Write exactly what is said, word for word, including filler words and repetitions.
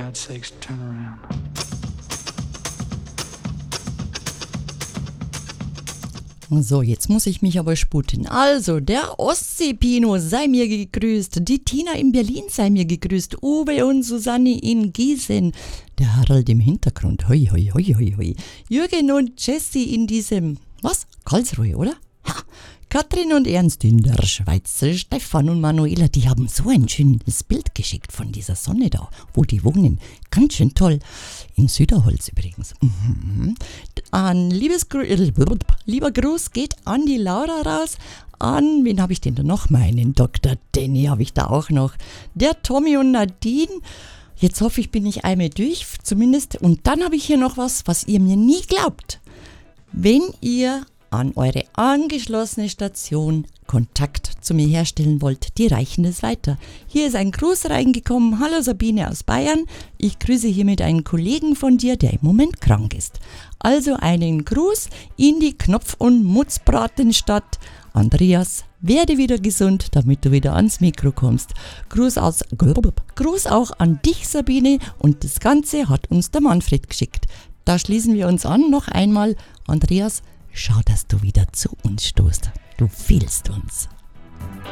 God's sakes, turn around. So, jetzt muss ich mich aber sputen. Also, der Ostsee-Pino sei mir gegrüßt, die Tina in Berlin sei mir gegrüßt, Uwe und Susanne in Gießen, der Harald im Hintergrund, hoi, hoi, hoi, hoi, hoi, Jürgen und Jessie in diesem, was, Karlsruhe, oder? Ha. Katrin und Ernst in der Schweiz, Stefan und Manuela, die haben so ein schönes Bild geschickt von dieser Sonne da, wo die wohnen. Ganz schön toll. In Süderholz übrigens. Mhm. Ein liebes Gru- lieber Gruß geht an die Laura raus. An, wen habe ich denn da noch? Meinen Doktor Danny habe ich da auch noch. Der Tommy und Nadine. Jetzt hoffe ich, bin ich einmal durch, zumindest. Und dann habe ich hier noch was, was ihr mir nie glaubt. Wenn ihr an eure angeschlossene Station Kontakt zu mir herstellen wollt, die reichen es weiter. Hier ist ein Gruß reingekommen. Hallo Sabine aus Bayern. Ich grüße hiermit einen Kollegen von dir, der im Moment krank ist. Also einen Gruß in die Knopf- und Mutzbratenstadt. Andreas, werde wieder gesund, damit du wieder ans Mikro kommst. Gruß, aus, Gruß auch an dich, Sabine. Und das Ganze hat uns der Manfred geschickt. Da schließen wir uns an. Noch einmal, Andreas, schau, dass du wieder zu uns stoßt. Du fehlst uns.